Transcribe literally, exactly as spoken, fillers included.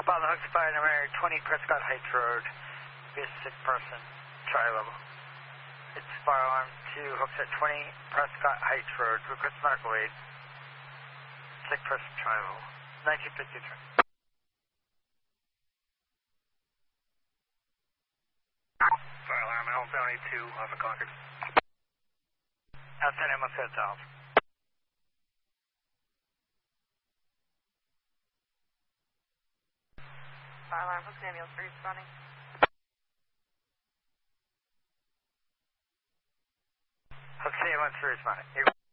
About the Hooks Fire number twenty Prescott Heights Road. Be a sick person. Try level. It's fire alarm two Hooks at twenty Prescott Heights Road. Request medical aid. Sick person. Try level. nineteen fifty-three. Fire alarm L seventy-two Alpha Concord. Outside Emma Fifth Alpha. Fire alarm Hooks ambulance for responding. Hooks ambulance for responding.